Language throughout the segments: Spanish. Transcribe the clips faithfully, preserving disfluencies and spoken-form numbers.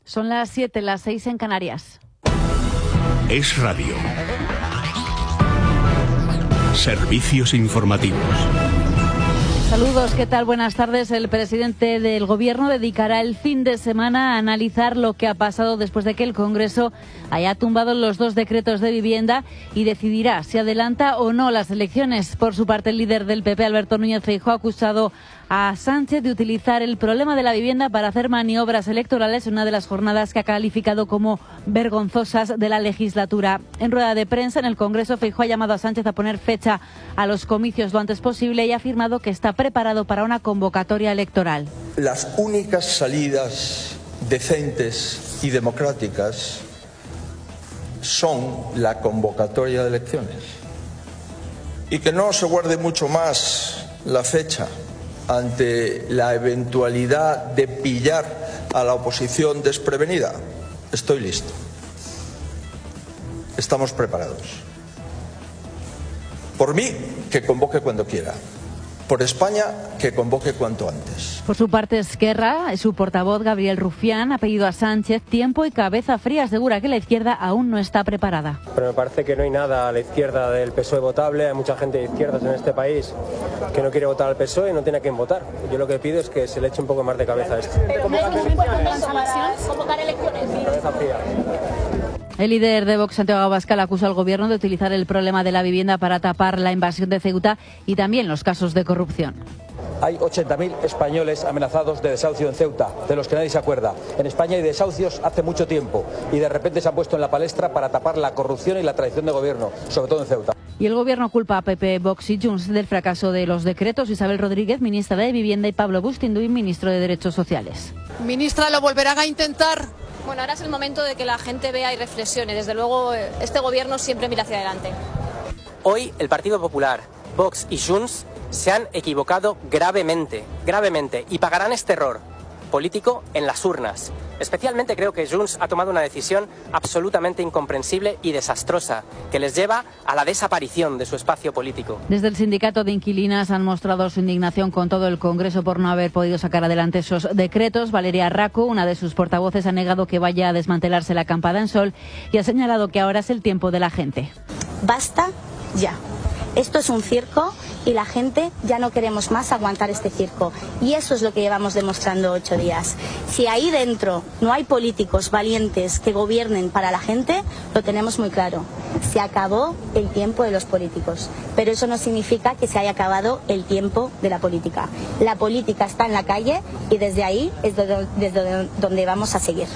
Son las siete, las seis en Canarias. Es Radio. Servicios informativos. Saludos, ¿qué tal? Buenas tardes. El presidente del Gobierno dedicará el fin de semana a analizar lo que ha pasado después de que el Congreso haya tumbado los dos decretos de vivienda y decidirá si adelanta o no las elecciones. Por su parte, el líder del P P, Alberto Núñez Feijóo, ha acusado a Sánchez de utilizar el problema de la vivienda para hacer maniobras electorales en una de las jornadas que ha calificado como vergonzosas de la legislatura. En rueda de prensa en el Congreso, Feijóo ha llamado a Sánchez a poner fecha a los comicios lo antes posible y ha afirmado que está preparado para una convocatoria electoral. Las únicas salidas decentes y democráticas son la convocatoria de elecciones. Y que no se guarde mucho más la fecha ante la eventualidad de pillar a la oposición desprevenida. Estoy listo. Estamos preparados. Por mí, que convoque cuando quiera. Por España, que convoque cuanto antes. Por su parte, Esquerra, su portavoz Gabriel Rufián ha pedido a Sánchez tiempo y cabeza fría. Asegura que la izquierda aún no está preparada. Pero me parece que no hay nada a la izquierda del P S O E votable. Hay mucha gente de izquierdas en este país que no quiere votar al P S O E y no tiene a quién votar. Yo lo que pido es que se le eche un poco más de cabeza a esto. ¿Pero no es un buen momento para convocar elecciones? Cabeza fría. El líder de Vox, Santiago Abascal, acusa al Gobierno de utilizar el problema de la vivienda para tapar la invasión de Ceuta y también los casos de corrupción. Hay ochenta mil españoles amenazados de desahucio en Ceuta, de los que nadie se acuerda. En España hay desahucios hace mucho tiempo y de repente se han puesto en la palestra para tapar la corrupción y la traición de gobierno, sobre todo en Ceuta. Y el Gobierno culpa a P P, Vox y Junts del fracaso de los decretos. Isabel Rodríguez, ministra de Vivienda, y Pablo Bustinduy, ministro de Derechos Sociales. Ministra, ¿lo volverán a intentar? Bueno, ahora es el momento de que la gente vea y reflexione. Desde luego, este Gobierno siempre mira hacia adelante. Hoy el Partido Popular, Vox y Junts se han equivocado gravemente, gravemente, y pagarán este error político en las urnas. Especialmente creo que Junts ha tomado una decisión absolutamente incomprensible y desastrosa, que les lleva a la desaparición de su espacio político. Desde el sindicato de inquilinas han mostrado su indignación con todo el Congreso por no haber podido sacar adelante esos decretos. Valeria Raco, una de sus portavoces, ha negado que vaya a desmantelarse la acampada en Sol y ha señalado que ahora es el tiempo de la gente. Basta ya. Esto es un circo y la gente ya no queremos más aguantar este circo. Y eso es lo que llevamos demostrando ocho días. Si ahí dentro no hay políticos valientes que gobiernen para la gente, lo tenemos muy claro. Se acabó el tiempo de los políticos. Pero eso no significa que se haya acabado el tiempo de la política. La política está en la calle y desde ahí es desde donde vamos a seguir.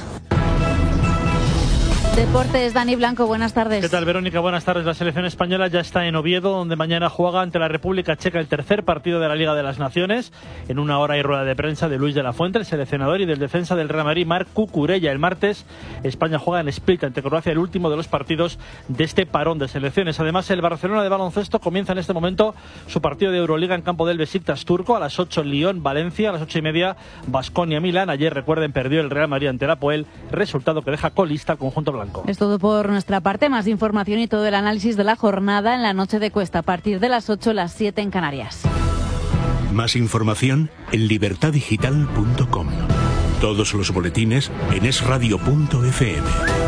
Deportes, Dani Blanco, buenas tardes. ¿Qué tal, Verónica? Buenas tardes. La selección española ya está en Oviedo, donde mañana juega ante la República Checa el tercer partido de la Liga de las Naciones. En una hora hay rueda de prensa de Luis de la Fuente, el seleccionador, y del defensa del Real Madrid, Marc Cucurella. El martes, España juega en Split ante Croacia, el último de los partidos de este parón de selecciones. Además, el Barcelona de baloncesto comienza en este momento su partido de Euroliga en campo del Besiktas turco. A las ocho, Lyon, Valencia. A las ocho y media, Baskonia, Milán. Ayer, recuerden, perdió el Real Madrid ante el Apoel, resultado que deja colista al conjunto blanco. Es todo por nuestra parte. Más información y todo el análisis de la jornada en la noche de Cuesta a partir de las ocho, las siete en Canarias. Más información en libertad digital punto com. Todos los boletines en es radio punto efe eme.